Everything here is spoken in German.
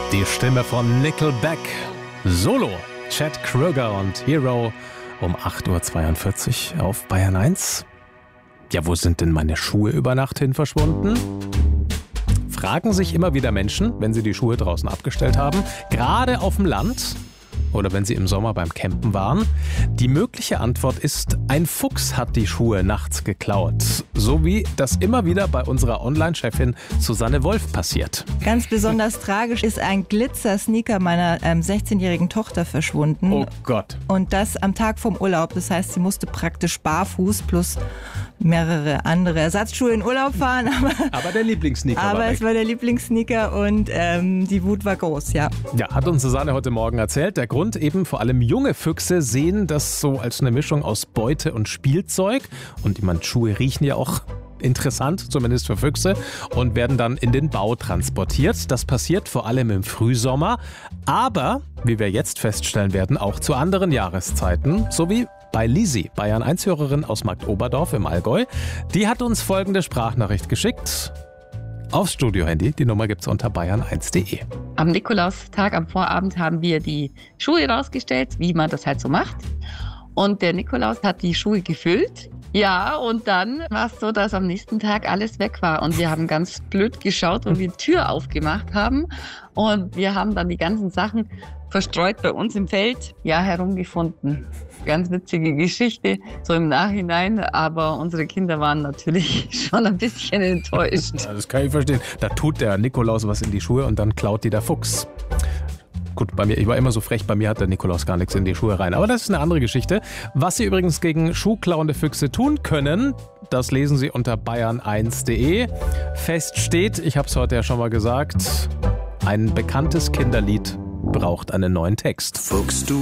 Die Stimme von Nickelback. Solo. Chad Kroeger und Hero um 8.42 Uhr auf Bayern 1. Ja, wo sind denn meine Schuhe über Nacht hin verschwunden? Fragen sich immer wieder Menschen, wenn sie die Schuhe draußen abgestellt haben, gerade auf dem Land oder wenn sie im Sommer beim Campen waren. Die mögliche Antwort ist, ein Fuchs hat die Schuhe nachts geklaut. So wie das immer wieder bei unserer Online-Chefin Susanne Wolf passiert. Ganz besonders tragisch ist ein Glitzer-Sneaker meiner 16-jährigen Tochter verschwunden. Oh Gott. Und das am Tag vom Urlaub. Das heißt, sie musste praktisch barfuß plus mehrere andere Ersatzschuhe in Urlaub fahren. Aber der Lieblingssneaker war weg. Aber es war der Lieblingssneaker und die Wut war groß, ja. Ja, hat uns Susanne heute Morgen erzählt. Der Grund eben, vor allem junge Füchse sehen das so als eine Mischung aus Beute und Spielzeug. Und Schuhe riechen ja auch interessant, zumindest für Füchse, und werden dann in den Bau transportiert. Das passiert vor allem im Frühsommer, aber, wie wir jetzt feststellen werden, auch zu anderen Jahreszeiten, so wie bei Lisi, Bayern 1-Hörerin aus Marktoberdorf im Allgäu. Die hat uns folgende Sprachnachricht geschickt. Aufs Studio-Handy, die Nummer gibt's unter bayern1.de. Am Nikolaustag, am Vorabend, haben wir die Schuhe rausgestellt, wie man das halt so macht. Und der Nikolaus hat die Schuhe gefüllt. Ja, und dann war es so, dass am nächsten Tag alles weg war. Und wir haben ganz blöd geschaut, wo wir die Tür aufgemacht haben. Und wir haben dann die ganzen Sachen verstreut bei uns im Feld herumgefunden. Ganz witzige Geschichte, so im Nachhinein. Aber unsere Kinder waren natürlich schon ein bisschen enttäuscht. Ja, das kann ich verstehen. Da tut der Nikolaus was in die Schuhe und dann klaut die der Fuchs. Gut, ich war immer so frech, bei mir hat der Nikolaus gar nichts in die Schuhe rein. Aber das ist eine andere Geschichte. Was Sie übrigens gegen schuhklauende Füchse tun können, das lesen Sie unter bayern1.de. Fest steht, ich habe es heute ja schon mal gesagt, ein bekanntes Kinderlied braucht einen neuen Text. Fuchs, du